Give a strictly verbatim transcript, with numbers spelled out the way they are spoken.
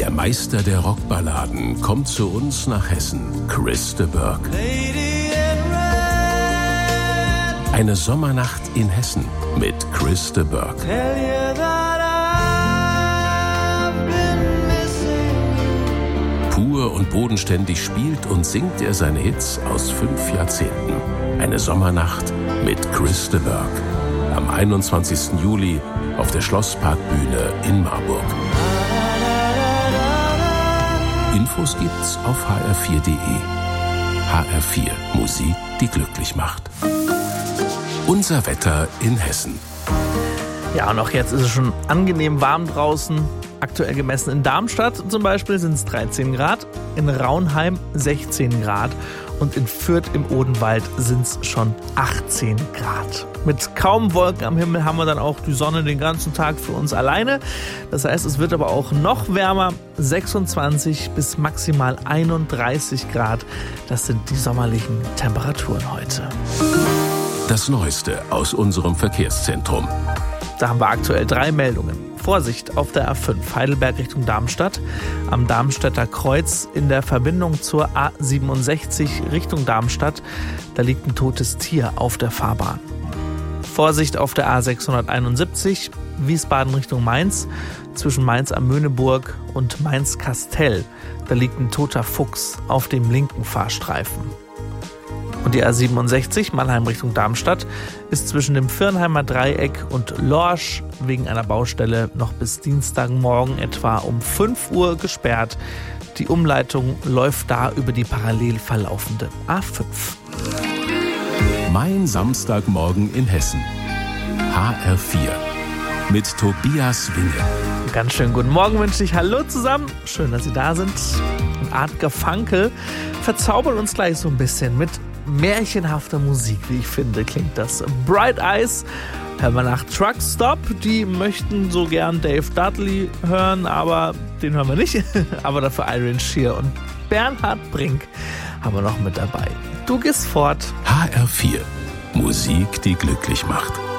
Der Meister der Rockballaden kommt zu uns nach Hessen, Chris de Burgh. Eine Sommernacht in Hessen mit Chris de Burgh. Pur und bodenständig spielt und singt er seine Hits aus fünf Jahrzehnten. Eine Sommernacht mit Chris de Burgh. Am einundzwanzigsten Juli auf der Schlossparkbühne in Marburg. Infos gibt's auf h r vier punkt d e. H R vier, Musik, die glücklich macht. Unser Wetter in Hessen. Ja, und auch jetzt ist es schon angenehm warm draußen. Aktuell gemessen in Darmstadt zum Beispiel sind es dreizehn Grad, in Raunheim sechzehn Grad und in Fürth im Odenwald sind es schon achtzehn Grad. Mit kaum Wolken am Himmel haben wir dann auch die Sonne den ganzen Tag für uns alleine. Das heißt, es wird aber auch noch wärmer, sechsundzwanzig bis maximal einunddreißig Grad. Das sind die sommerlichen Temperaturen heute. Das Neueste aus unserem Verkehrszentrum. Da haben wir aktuell drei Meldungen. Vorsicht auf der A fünf, Heidelberg Richtung Darmstadt. Am Darmstädter Kreuz in der Verbindung zur A siebenundsechzig Richtung Darmstadt. Da liegt ein totes Tier auf der Fahrbahn. Vorsicht auf der A sechshunderteinundsiebzig, Wiesbaden Richtung Mainz. Zwischen Mainz am Möhneburg und Mainz-Kastell. Da liegt ein toter Fuchs auf dem linken Fahrstreifen. Und die A siebenundsechzig, Mannheim Richtung Darmstadt, ist zwischen dem Viernheimer Dreieck und Lorsch wegen einer Baustelle noch bis Dienstagmorgen etwa um fünf Uhr gesperrt. Die Umleitung läuft da über die parallel verlaufende A fünf. Mein Samstagmorgen in Hessen. H R vier mit Tobias Winge. Ganz schön guten Morgen wünsche ich. Hallo zusammen. Schön, dass Sie da sind. Eine Art Gefunkel verzaubert uns gleich so ein bisschen mit märchenhafter Musik, wie ich finde, klingt das. Bright Eyes, hören wir nach Truck Stop. Die möchten so gern Dave Dudley hören, aber den hören wir nicht. Aber dafür Iron Shear und Bernhard Brink haben wir noch mit dabei. Du gehst fort. H R vier, Musik, die glücklich macht.